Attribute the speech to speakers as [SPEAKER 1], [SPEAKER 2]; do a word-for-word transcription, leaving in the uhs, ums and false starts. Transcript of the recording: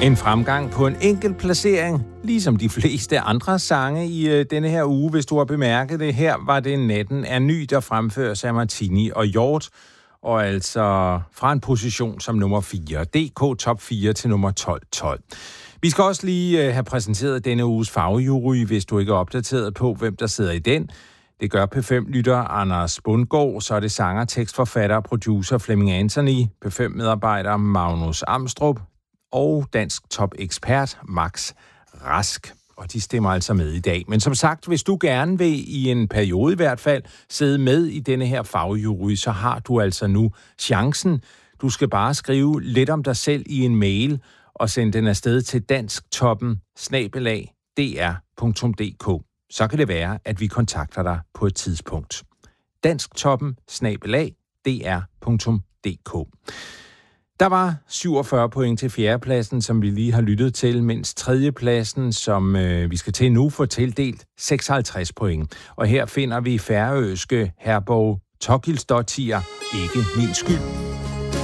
[SPEAKER 1] En fremgang på en enkelt placering, ligesom de fleste andre sange i øh, denne her uge. Hvis du har bemærket det, her var det Natten er ny, der fremføres af Martini og Hjort, og altså fra en position som nummer fire. D K top fire til nummer tolv tolv. Vi skal også lige øh, have præsenteret denne uges fagjury, hvis du ikke er opdateret på, hvem der sidder i den. Det gør P fem-lytter Anders Bundgaard, så er det sanger, tekstforfatter og producer Flemming Anthony, P fem-medarbejder Magnus Amstrup og dansk top-ekspert Max Rask. Og de stemmer altså med i dag. Men som sagt, hvis du gerne vil, i en periode i hvert fald, sidde med i denne her fagjury, så har du altså nu chancen. Du skal bare skrive lidt om dig selv i en mail og sende den afsted til dansktoppen snabel-a d r punktum d k. Så kan det være, at vi kontakter dig på et tidspunkt. dansktoppen snabel-a d r punktum d k. Der var syvogfyrre point til fjerdepladsen, som vi lige har lyttet til, mens tredjepladsen, som øh, vi skal til nu, får tildelt seksoghalvtreds point. Og her finder vi færøske Herborg Tokilsdottir, Ikke min skyld.